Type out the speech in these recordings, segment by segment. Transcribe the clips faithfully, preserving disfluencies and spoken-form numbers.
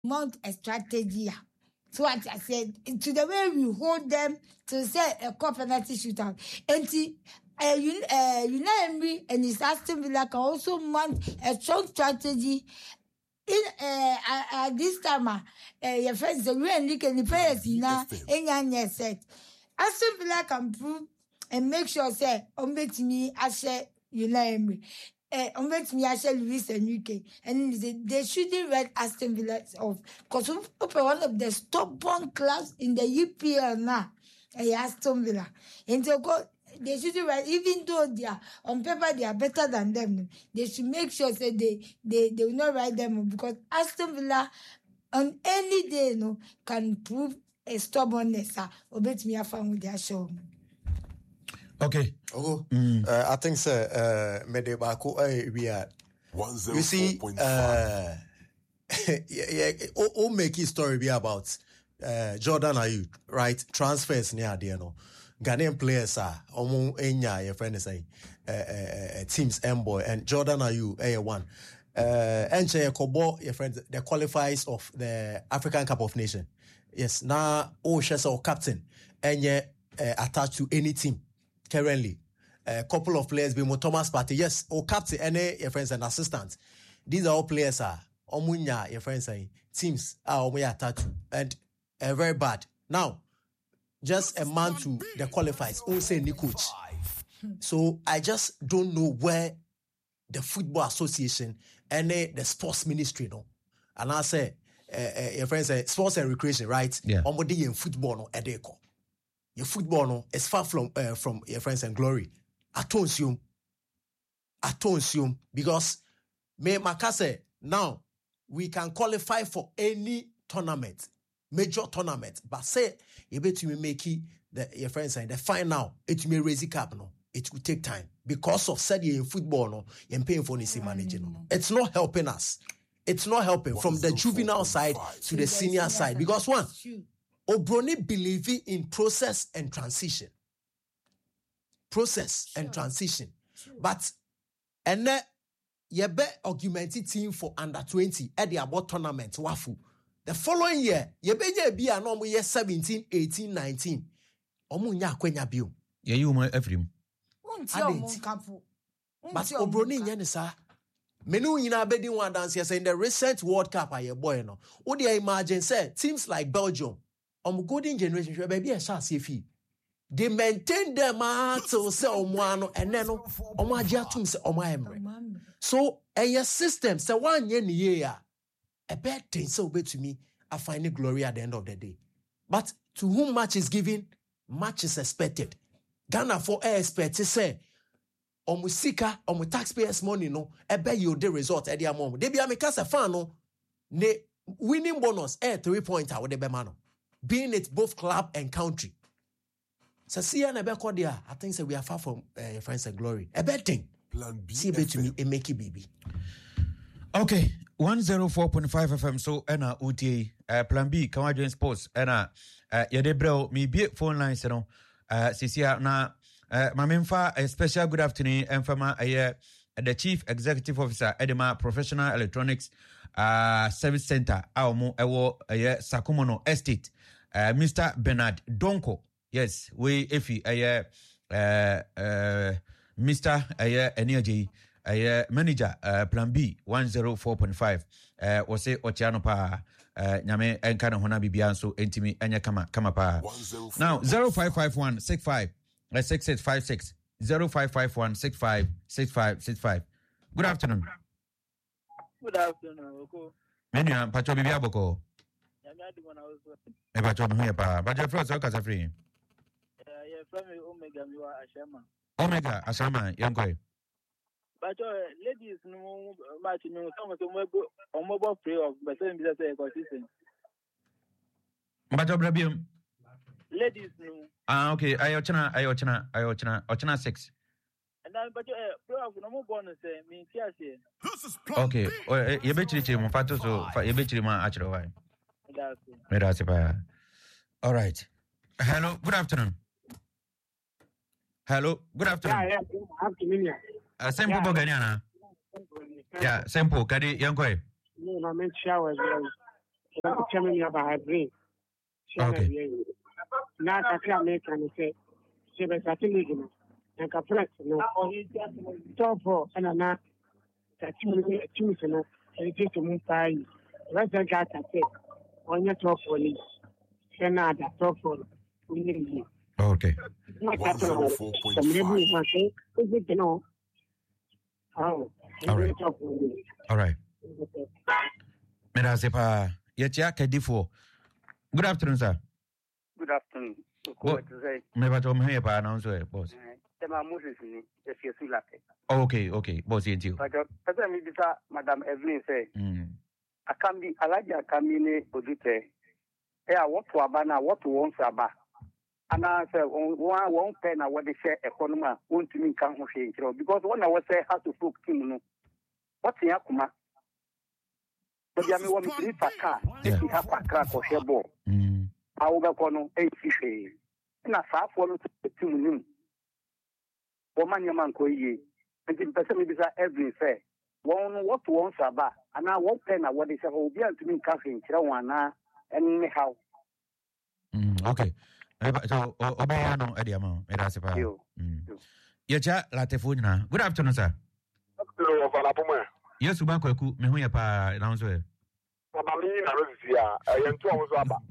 mount a strategy. So what I said, to the way we hold them to say a cup penalty shootout. And uh, you, uh, Unai Emery and his Aston Villa can also mount a strong strategy. In uh, uh, uh, this time, uh, your friends, the way and the players now, and your set. Aston Villa can prove and make sure say, on bet me, I say Unai Emery. Uh, on bet me, I say Luis Enrique. And they, they shouldn't write Aston Villa off. Because we open one of the stubborn clubs in the U P L now, uh, Aston Villa. And so go, they shouldn't write, even though they are, on paper, they are better than them. They should make sure say they, they, they will not write them, because Aston Villa, on any day, no, can prove a stubbornness. Uh, bet me, I found with their show. Okay. Oh, mm. uh, I think so. Uh, Medebako, uh, we are. You see, uh, yeah, yeah. All make his story be about uh, Jordan Ayew, right? Transfers near the no. Ghanaian players are omo enya. Your friend is saying, uh, uh, teams Mboy and Jordan Ayew, a one. Uh, Enche Kobo, your friend, the qualifiers of the African Cup of Nations. Yes, now all shares or captain, and yet uh, attached to any team. Currently, a couple of players being Thomas Partey, yes, or captain, any your friends and assistants. These are all players are omunya your friends saying teams are omuya attached and uh, very bad. Now, just a man to the qualifiers, also any coach. So I just don't know where the Football Association and uh, the Sports Ministry no. And I say, uh, uh, your friends say sports and recreation, right? Yeah. Omodi in football no edeko. Your football no is far from uh, from your friends and glory. Atonsium, atonsium, because me makase now we can qualify for any tournament, major tournament. But say you bet you make it the your friends saying the final. It may raise it up no. It will take time because of said in football no. You paying for this managing no. It's not helping us. It's not helping from the juvenile side to the senior side because one. Obroni believe in process and transition. Process sure. and transition. Sure. But, and then, you be augmented team for under twenty at the about tournament, wafu. The following year, you be be a normal year seventeen, eighteen, nineteen. Omu nya kwenya biom. Yeah, you mo every. But Obroni nyane sa. Menu yina bedi one dance here in the recent World Cup aye boy no. Wo dey imagine say teams like Belgium Um, golden generation, baby, a shall see they maintain them to say omwano and then omajiatum say omaemre. So a your system say one year year a bad thing so be to me I find the glory at the end of the day. But to whom much is given, much is expected. Ghana for air expect to say omusika omu taxpayers money no a be you the result at their mom. They be a make us a fan no ne winning bonus air three point out with the bemano. Being it both club and country. So see and a there, I think so we are far from uh, friends and glory. A bad thing. Plan B. See to me and make it baby. Okay, one oh four point five F M. So Anna U T A uh, Plan B. Come on, join sports. Anna, uh, yede bro, me be phone lines. You know, uh, Sisia na uh, my memfa a special good afternoon. And for my uh, the Chief Executive Officer Edema Professional Electronics uh, Service Center. Our mo ewo uh, Sakumono Estate. Uh, Mister Bernard Donko, yes, we Efi, uh, uh, uh, Mister Uh, Energy, uh, Manager, uh, Plan B, one oh four point five, uh, Ose Ochiano Pa, uh, Nyame, Enkana Hona Bibian, so Entimi, Enya Kama, Kama Pa. Now, zero five five one six five six six five six, zero five five one six five six five six five. Good afternoon. Good afternoon, Oko. Menu, Pacho Bibiaboko. Eba chonu here pa. But your friends are casa free. Yeah, yeah, from Omega Miwa Ashama. Omega Ashama, young boy. But ladies, no much no some of them on mobile free of but then be say consistent. But your brabium. Ladies, no. Ah, okay. Ayochana, Ayochana, Ayochana, Ochana six. And then, but uh, pro of no more bonus, me, yes, okay. You bet you, Mofato, so you bet you, my actual. All right. Hello, good afternoon. Hello, good afternoon. Yeah, yeah, afternoon. Uh, Sempo yeah. Boganiana. Yeah, Sempo, Kadi Yankoi. No, I meant showers. Chairman about brain. Okay. Now I can make and say, she was at the and a flex, no, top for and a nap that you choose enough and take to move by. Let's get at it on your top for me. Send out that top for me. Okay. one oh four point five. Oh, all right. All right. Merasepa, Yacha Kadifo. Good afternoon, sir. Good afternoon. What? Never told me about announcer, boss. Okay, okay, boss, you. But Madam Evelyn say, I can be a large Camine Odute. Yeah, what to Abana, what to want Saba. And I said, one won't pay now what they share economy, won't mean come because when I was say how to book him, what's in Yakuma? But you want me to leave a car, if you have a crack or share ball. I will go on eight fish. And I saw for the team. Woman, your man, Koye, and the person is every fair. One what wants about, and I won't pay now what they say, will be able to mean caffeine, Chirawana, and anyhow. Okay. So, Obayano, Ediamo, Erasipa. Yacha Latefuna. Good afternoon, sir. Yes, Ubaku, Mehuya, announcer. I am two hours about.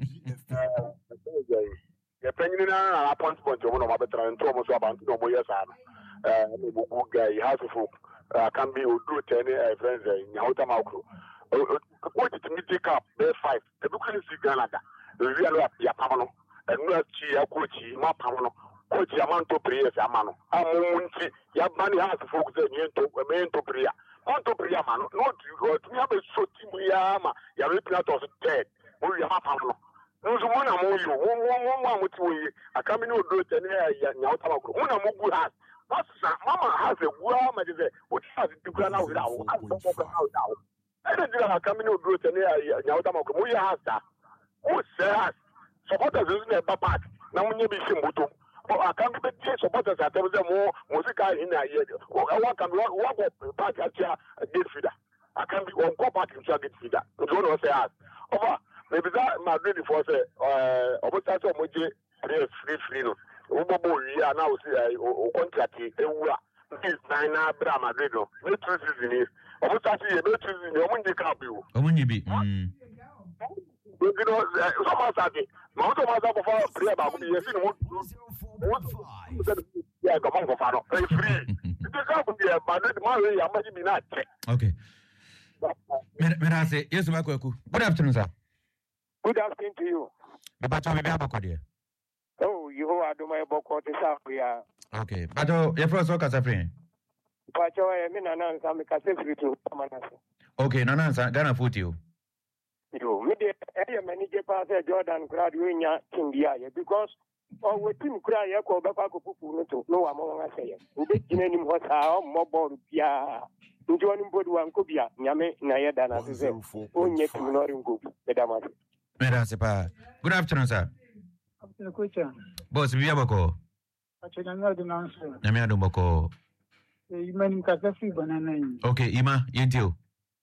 The penny na appointment of one of my veterans, two almost about no more years. Uh, guy has a folk can be do ten friends in Yautamaku. What did me take up? There's five. The book is Canada. The real Yapamano and not Chia Cochi, Mapamano, Cochi Amanto Priya Samano. Amunti, Yabani has a folk that you to a man to Priya. Monto Priya man, not you go to have a so Timuyama, Yariplatos dead. Mapamano. There's one among you, one one one with you. I come in to do it and Yautamaku. One among you has. Mama has a worm, which has to go out now. I don't know how coming to do it and Yautamaku. We have that. Who says supporters isn't a papa? Now, when you be Simbuto, or I can't be supporters at the more musical in a year. I want to walk back at your gate feeder. I can't be one go back into a gate feeder. Don't know say us. Over. Maybe that my really for say, uh, almost that's what we get free free. Ubobo ya na usi o contract e wura. This nine bra Madrid no. Me two season is. Almost that's it. Me two season. Omunji ka bi o. Omunji bi. Mm. You know, so much that. Ma o so much that for free ba ko ye sin wo. Yeah, come on go faro. Free. It is be Madrid man we ya ma bi na check. Okay. Merase, yes ma kwaku. Good afternoon, sir. Good afternoon to you. Babacho me be abako de. Oh, you are doing my book or the Sapia. Okay, but your first work as a friend. But I mean, I'm a cassette to okay, no, no, Ghana foot you. You, me, the manager pass Jordan graduating India because or we didn't cry a call back to no among us. We didn't any more mobile. Yeah, joining Bodu Kubia, Yame, Nayadan, as I said, only to Norin Group, Madame. Good afternoon, sir. Boss, we have a call. Namia Dumboko. Okay, Ima, you do.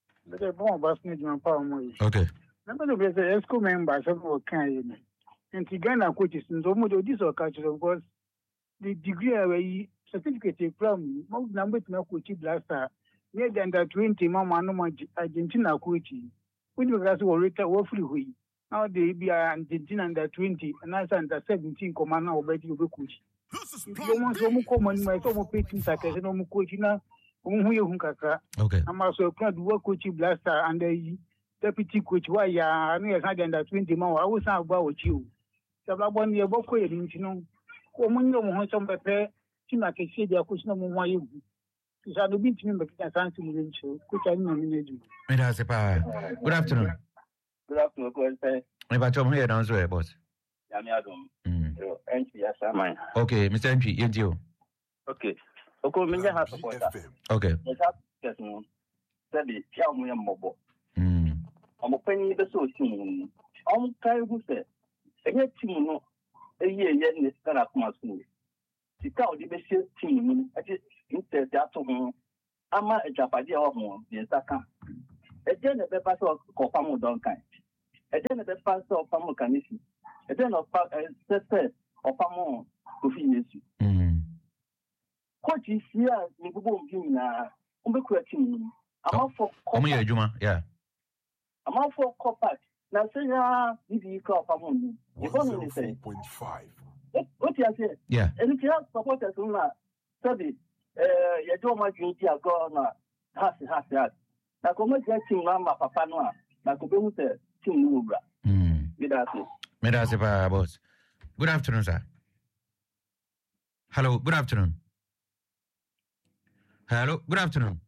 Okay. Number of the school members of our kind. And Tigana coaches in Zomo, this or culture, of course, the degree away certificate from most number to no coach blaster, near than the twenty Mama no Argentina coaching. When you guys were written awfully. Now they be Argentina under twenty and I under seventeen command now bet you go coach. You want some common my some painting sakes no coach na unhuye hunkaka. Okay. I'm also proud to work coach blaster and the deputy coach why ya no ya under twenty man I was about with you. Sabla one year boko ye ntino. Ko munyo mo ho some pepe tina ke se dia coach no mo wa yu. So I do be to me make sense to me coach I no me do. Good afternoon. Good afternoon, Coach. Never told me here down there, boss. Yamiadum. Entry, yes, I'm okay, Mister Entry, you. Okay. Okay, me have support. Okay. Yes, yes, no. Said the tell me a mobile. Hmm. I'm a penny the so team. I'm kind who said, a year team, no, a year yet in the stand up my school. The cow the best team, I just instead that to him. I'm a Japadia of one, the second. A general paper of Copamo Duncan. And then the pastor of Pamo Kanisi. And then of sister of Pamo Kofi. Coach is here, Nibu Gina, Umbequating. I'm out for Omi Juma, yeah. I'm out for copper. Now say, ah, this is called Pamo. You only say point five. What you say? Yeah. And if you have supporters, study, uh, you don't want to get a governor, has has that. Now, come and get him, Mama, Papa, Noah. Now, come and get him, Nubra. Hmm. Medasi. Boss. Good afternoon, sir. Hello, good afternoon. Hello, good afternoon.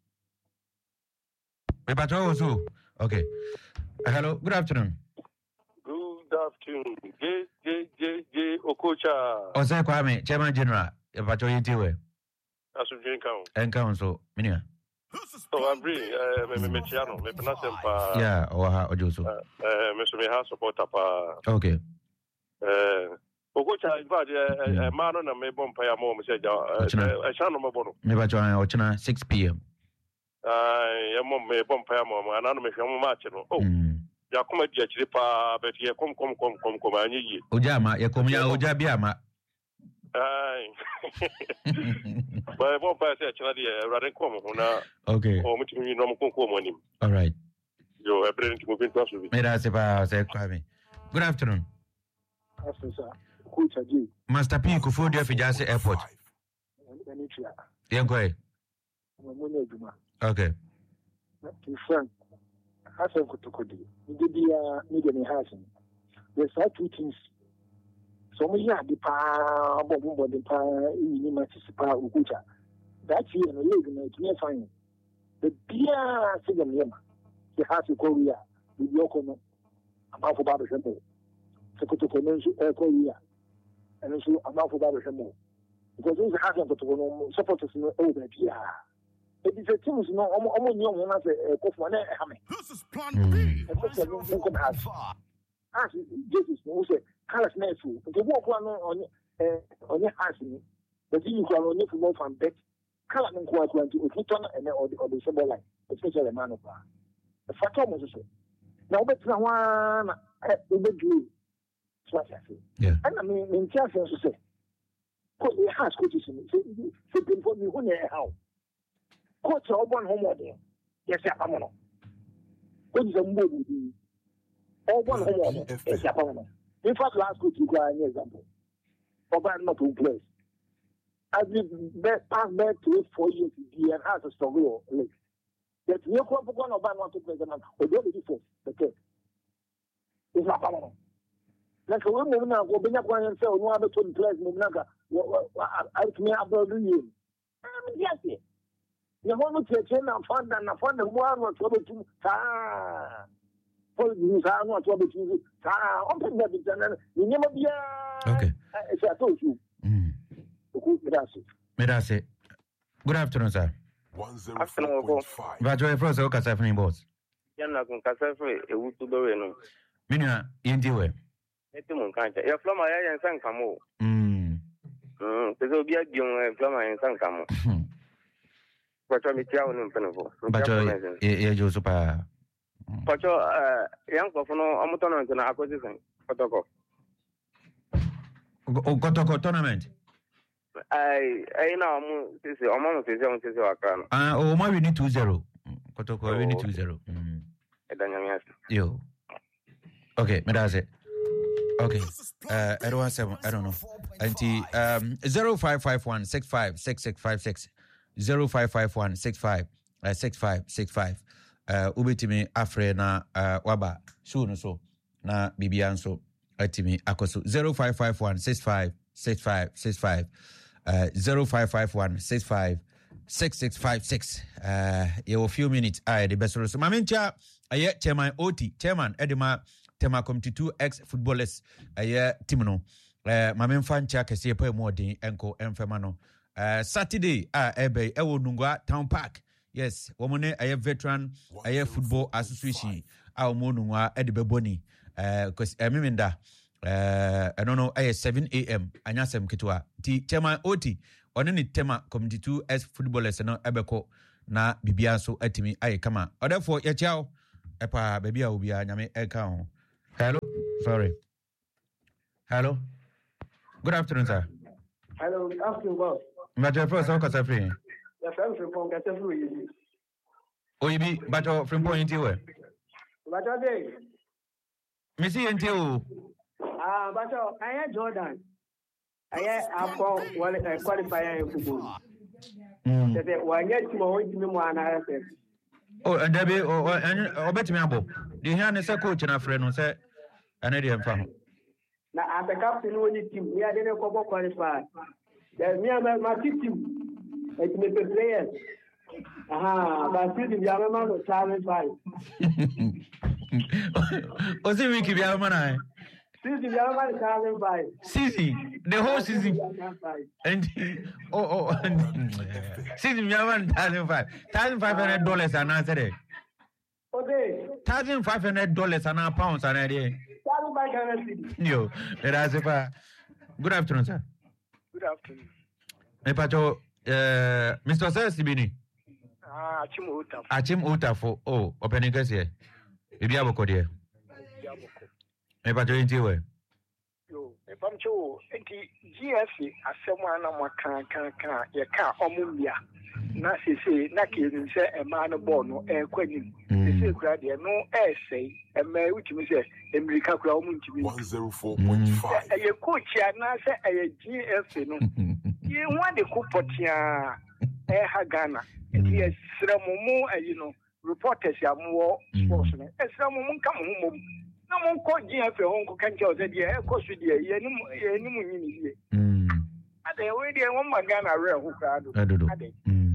Okay. Uh, hello, good afternoon. Good afternoon. J J J J Okocha. Ose Kwame, Chairman General. Pato Yitiwe. Asujin Count. And Council, Minia. So I'm bringing uh, me Chiano, me Penasempa. Yeah, or how Ojoso. Uh, Mister Meha supporter. Okay. Uh, Okocha, in fact, a man on a Mebon Payamo, a channel Mobono. Never join Ochina, six p.m. I am on Mebon Payamo, and I'm a match. Oh, Yakuma Jachripa, but ye come, come, come, come, come, and ye. Ojama, Yakomia, Ojabiama. Aye. But I won't pass actually rather come on. Okay. Or meeting you no money. All right. You are bringing to move in touch with me. Good afternoon. Master P. Kufudia Fijase Airport. Yankwe. Okay. Hassan Kotokodi. Media Media Hassan. There's two things. So we have the power, Bobo, the power, in Massima, Ukucha. That's here in the leg, and it's near fine. The dear Sigam Yama, the house of Korea, with Yokono, about for Baba Shambo. Secretary of Korea, and also about for Baba Shambo. Because those Hassan Kotokono supporters in the old idea. It is a thing, no, almost young one as a Kofman. This is Plan B. As Jesus knows it. Carlos Nelson, the walk one on on your house, but you can only from from bet. Carlos and Quack went to Ukiton and or the symbol line, especially a man of power. The Fatom was so. Now, but now one over Jew. Yeah. And I mean, in Chelsea, to say, put the house coaches in it. Sipping for me, who near how? Coach or one homework there. Yes, I'm on. What is a movie? Or one homework. Yes, I'm on. In fact, last week you got an example. Over not to place. As the best past back to four years, he has a struggle. That you come for one of one to play the man, or the other before the case. It's not permanent. Like a woman now, go bring up one and say, no other to place Munaga. I can have a you. I'm yes. You want to take in and fund and fund the one or trouble to. Ah. Okay. Mm. Medase. Good afternoon, sir. Afternoon. Vajoy Frost, Okasafni boss. Yana Kasafi, a Wutu. Minia, Indiwe. Etimun Kanta. Your flama and Sankamo. Hm. There's a beer young flama and Sankamo. But I'm a child in Penavo. But you're super. Pacho, young Kofono, Amoton and acquisition. Kotoko. Kotoko tournament. I I know this is almost a young sister. Ah, oh, my, we need two zero. Kotoko, we need two zero. Yo. Okay, Medase. Okay. Uh, I don't know. I don't know. Anti um zero five five one six five six six five six zero five five one six five six five six five. Uh, ubitimi afre na uh, waba show no so na bibia nso atimi akoso zero five five one six five six five six five uh, zero five five one six five six six five six uh you a few minutes I the best so mamincha aye chairman O T chairman edema tema committee two ex footballers aye team no uh maminfa ncha kese pa mu odin enko emfema no uh Saturday ah ebe e wo Nungwa Town Park. Yes, womone aye veteran aye football association a omonunwa e de beboni eh cause emimenda eh I don't know aye seven a.m. anyasem kitwa ti chairman O T one ni tema committee two as footballers no ebeko na bibia so atimi aye kama therefore ye chao epa bebia obia nyame eka ho sorry. Hello. Good afternoon, sir. Hello, good afternoon, boss. But your first, how can I free? Yes, I'm from Pongata Free. Oh, you be, but you're from Point you. But I day. Missy and you. Ah, but I am Jordan. I am for one qualifier in football. One yet more into one I said. Oh, and Debbie, or bet me abo. The hand is a coach and a friend who said, an idiom from. Now, as a captain, only team, we are going to qualify. There's me and my team. It's me the players. Ah, but still, the other man was challenged by. Oh, see, we keep your man. Since the other man is challenged by. Sisi, the whole season. And oh, oh, and Sisi, the other man, thousand five, thousand five hundred dollars an answer. Okay. Thousand five hundred dollars and a pounds an idea. Yo, that's a good afternoon, sir. Good afternoon. Epacho, uh, Mister Sibini. Ah, Achim Utafo. Achim Utafo. Oh, opening case here. Ibi aboko there. Epacho inti we. Yo, epamcho enti G F C asema na maka kan kan ye ka omumbia. Na sese na ke ni se e ma no ball no e kwanim. Sese kura de no e sei e ma utimi se America kura omuntimi one oh four point five. E ye coach ya na se e G F C no. Ye wa de ko potia e ha Ghana. Ye sramumu e you know reporters ya mo sports no. E sramumu nka mo mo. Na mo ko G F C ho nko kan je o se de e ko su de ye ni ye ni mu nyini ye. Mm. Ade we de won ma Ghana re ho kra do. Ade.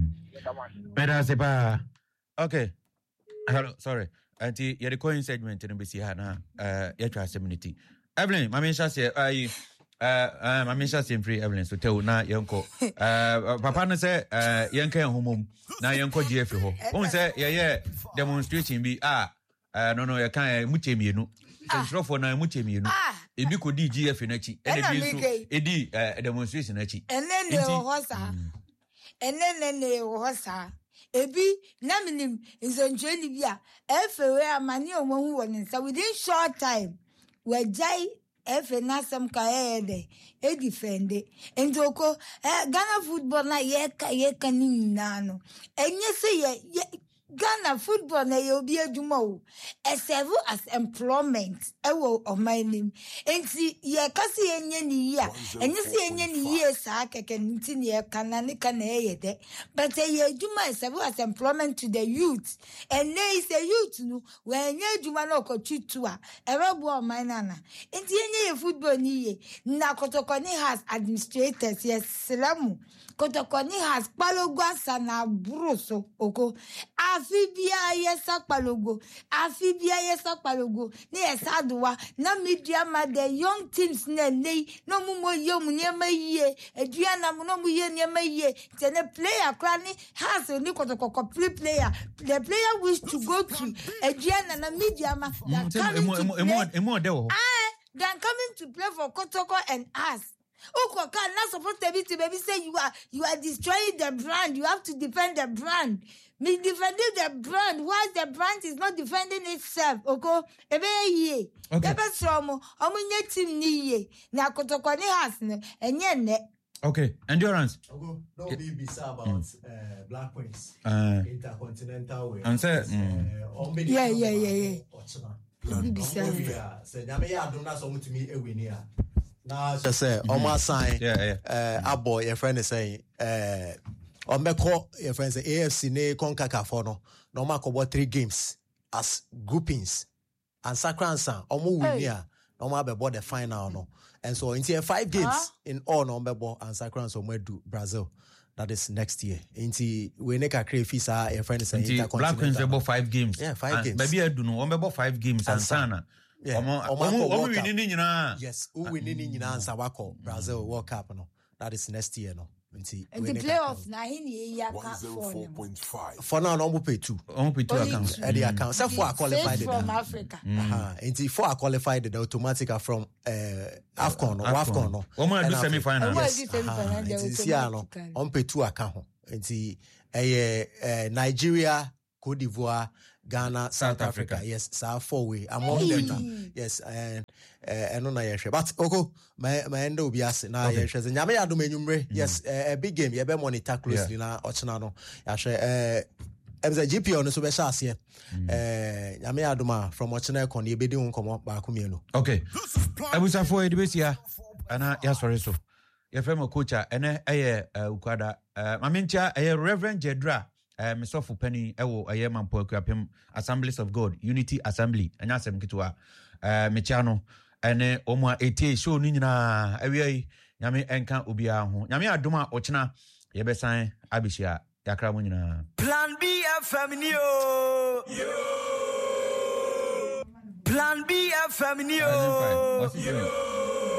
Okay. Hello, sorry. Auntie, you're the coin segment in B C Hana, uh, your community. Evelyn, my mention say, I, uh, my mention say free Evelyn, so tell na yanko. Uh, Papa no say, uh, yanko home, na yanko G F ho. One say, yeah, yeah, demonstration be, ah, uh, no, no, you can't, muche mi no. Central for na muche mi no. It be could G F in a chi, and it be, uh, demonstration a chi. And then the horse, and then the horse. Ebi na minim nzoncheni bia efe we amani omo hu woni nsa within short time we jai efe na sam ka ede e defend ndoko Ghana football na ye ka ye ka ni na no enye se ye Ghana football na ye obi aduma o e serve as employment e wo of my name enti ye ka se enye ni ya enye se enye ni ye sa keke nti ni e kana ni kana ye de but ye aduma serve as employment to the youth and they is a youth no when ye aduma na okotutu a e rebu o my nana enti enye ye football ni ye na kotokoni has administrators yes salamu kotokoni has palogwa sana bruso oko afibia yesa palogo afibia yesa palogo ni esaduwa na media ma the young teams na nei no mumo yom niema yie edua na no mu ye niema yie te ne player krani has ni kotokoko play player the player wish to go to edua na na media ma that coming to ah then coming to play for Kotoko and us. Uko can not supposed to be to baby say you are you are destroying the brand. You have to defend the brand. Me defending the brand. Why the brand is not defending itself? Okay, ebe ye. Okay. Ebe somo. Omu nye team ni ye. Na Kotoko ni has ne. Enye ne. Okay, endurance. Okay. No be bisa about mm. uh, Black Queens. Uh, Intercontinental way. And say, uh, yeah, yeah, yeah, yeah. No be bisa. Say, nyame ya adona so mutumi ewe ni a. Now, just say, on my sign, yeah, yeah. Uh, boy, your friend is saying, uh, on my call, your friend say, A F C, ne, Conca Cafono, no matter what three games as groupings, and Sacransan, or more win here, no matter about the final, no. And so, in here, five games huh? in all, no matter and Sacransan, we do Brazil. That is next year. Inti we make a create visa. Your friend is saying, Black Queens about five games. Yeah, five and games. Maybe I do know. I'm about five games and Sana. Yeah. Omo we winning nyina. Yes, who winning nyina ansa wako Brazil World Cup no. That is next year no. Nti the playoff na hini ya ka for. For now no pay two. On pay two accounts. At the account. So for qualified from Africa. Uh-huh. Nti for qualified the automatic from uh AFCON or AFCON no. Omo do semi final. Yes. Nti sia no. On pay two account. Nti eh Nigeria, Cote d'Ivoire, Ghana, South, South Africa. Africa. Yes, so four way among hey. them. Yes, and eh eno na yehwe but oko my my endo obi ase na yehwe ze nyame yadom enyumre yes a big game ye be monitor closely na ochina no yahwe eh Ebza G P O no so be sha ase eh nyame yadom from ochina ekon ye bedi won komo ba ko mienu. Okay. Abusa for edibesia ana ya sorry so. Ye frem coacha ene eye ukwada mamintia eye Reverend Jedra eh mesofu penny ewo eye mampo akuapem Assemblies of God Unity Assembly anya asem kitwa eh mechiano ene omwa eighty show ni nyina awie nyame enka obia ho nyame adoma ochina ye besan abishia yakra mu nyina Plan B F M ni o Plan B F M ni o